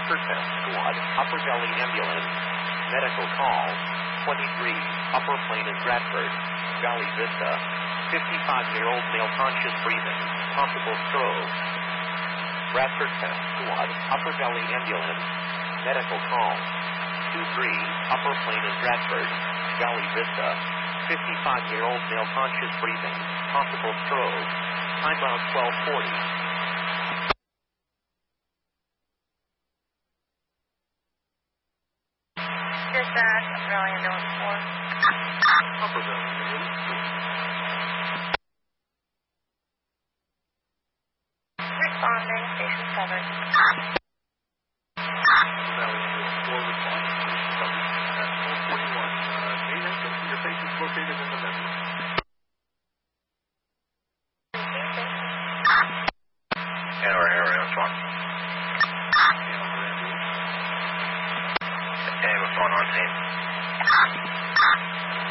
Raptor 10 Squad, Upper Valley Ambulance, medical call, 23, Upper Plain in Bradford, Valley Vista, 55-year-old male conscious breathing, possible stroke. Raptor 10 Squad, Upper Valley Ambulance, medical call, 23, Upper Plain in Bradford, Valley Vista, 55-year-old male conscious breathing, possible stroke, time about 12:40. Dispatch, Upper Valley Ambulance 4. Upper Valley Ambulance 4. Responding, station 7. Upper Valley Ambulance 4 responding, station 7 at 441. Maintenance, your patient's located in the message. Hanover Ambulance 1. Hanover Ambulance. Hey, what's going on, team?